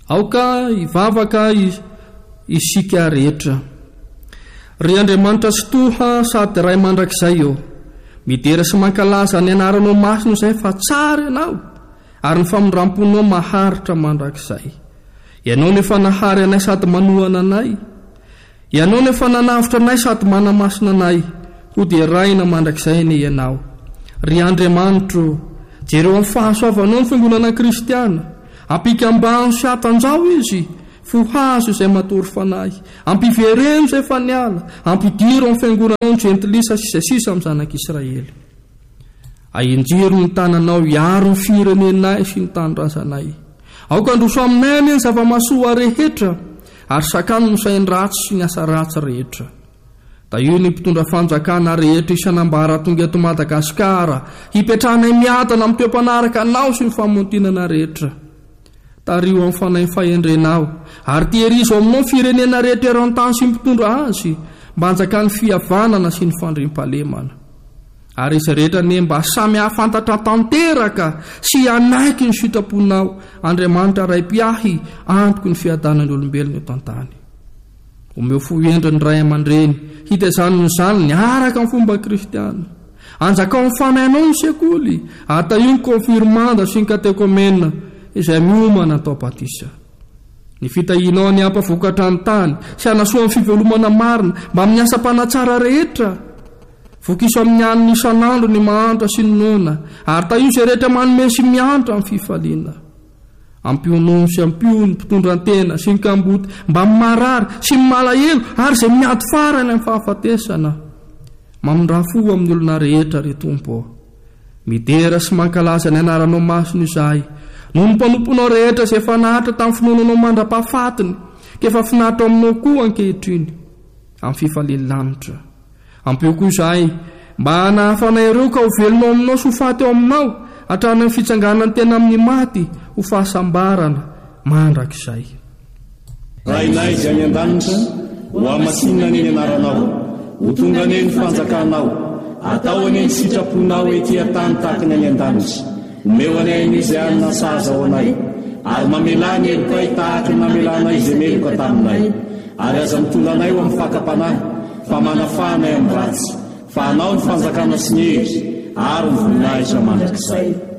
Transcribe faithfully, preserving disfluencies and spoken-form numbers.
aoka ivavaka isika rehetra. Ry Andriamanitra sy toha sady ray mandrakizay eo, midera sy mankalaza ny anaranao masino izay fa tsara ianao, ary ny famondram-ponao maharitra mandrakizay. Ianao nefa nahary anay sady manohana anay, ianao nefa nanavitra anay sady manamasina anay, ho dia raina mandrakizay ny ianao. Ry Andriamanitra, jereo amin'ny fahasoavanao ny fiangonana kristiana, ampikambano sy atanjao izy, fohazo izay matory fanahy, ampivereno izay faniala, ampidiro amin'ny fiangonanao ny jentilisa sy izay sisa amin'ny zanak'Israely. Ahinjiro ny tananao hiaro ny firenenay sy ny tanindrazanay. Aoka androso aminay anie ny zava-masoa rehetra, ary sakano ny sainy ratsy sy ny asa ratsy rehetra. Da io ny mpitondra fanjakana rehetra isanambara tonga eto Madagasikara, hipetrahanay miadana amin'ny toem-panaraka anao sy ny famontinana rehetra. Tario amin'ny fanahy fahendrenao, ary tierizo aminao ny firenena rehetra eran-tany sy mpitondra azy, mba hanjaka ny fihavanana sy ny fandriam-pahalemana. Ary izy rehetra ne mba samy hafantatra tanteraka sy anaiky ny sitraponao, Andriamanitra ray-piahy antoko ny fiadanany olombelona eto an-tany. Omeo fohendra ny ray aman-dreny, hita izany ny zany niaraka amin'ny fomba kristiana. Anjaka amin'ny fanahinao ny sekoly, ata io ny konfirmanda sy ny katekomena izay miomana atao batisa. Ny fitahinao ny ampavokatra ny tany sy hanasoa ny fivelomana marina mba amin'ny asa-panatsara rehetra. Vokiso amin'ny an'ny isan'andro ny mahantra sy ny nona, ary ta io izay rehetra manome sy miantra amin'ny fifaliana. Ampionono sy ampio ny mpitondran-tena sy ny kamboty mba marary sy malahelo ary izay miady farany amin'ny fahafatesana. Mamindra-fo amin'ny olona rehetra ry Tompo. Midera sy mankalaza ny anaranao masino izahay, noho ny mpanomponao rehetra izay efa nahatra tamin'ny finoananao mandra-pahafatiny, kefa finahitra aminao koa ankehitriny amin'ny fifaliana lanitra. Ampio koa izahay mba hanahafanay ireo ka ho velonao aminao sy ho faty eo aminao, hatrany ny fitsanganany tena amin'ny maty ho fahasambarana mandrakizay. Rainay izay any an-danitra, ho amasinina ny anaranao, ho tonga ane ny fanjakanao, atao ane ny sitraponao ety an-tany tahaka ny any an-danitra. Omeo anay izay anina saza ao anay, ary mamelany elokay tahaka ny namelanay izay meloka taminay, ary aza mitondra anay ho amin'ny fakapanahy, fa manafanay amin'ny ratsy, fa anao ny fanjakana sy ny hery, ary ny voninahitra mandrakizay.